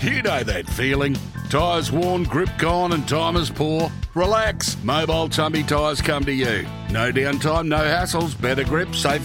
You know that feeling. Tyres worn, grip gone and time is poor? Relax. Mobile Tumby Tyres come to you. No downtime, no hassles, better grip, safer